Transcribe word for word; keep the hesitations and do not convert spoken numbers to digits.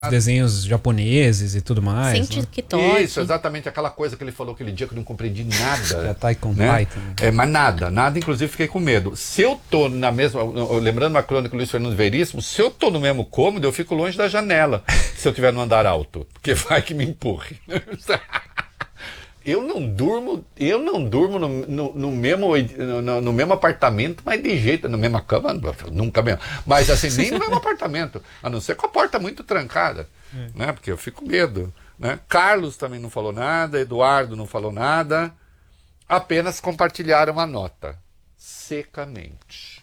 desenhos japoneses e tudo mais. Sente Né? que toque. Isso, exatamente aquela coisa que ele falou aquele dia que eu não compreendi nada. É Taikon né? Titan. É, mas nada, nada, inclusive fiquei com medo. Se eu tô na mesma, lembrando uma crônica do Luiz Fernando Veríssimo, se eu tô no mesmo cômodo, eu fico longe da janela, se eu tiver no andar alto, porque vai que me empurre. Eu não durmo, eu não durmo no, no, no, mesmo, no, no mesmo apartamento, mas de jeito, na mesma cama, nunca mesmo. Mas assim, nem no mesmo apartamento, a não ser com a porta muito trancada, é. né? Porque eu fico com medo. Né? Carlos também não falou nada, Eduardo não falou nada, apenas compartilharam a nota, secamente.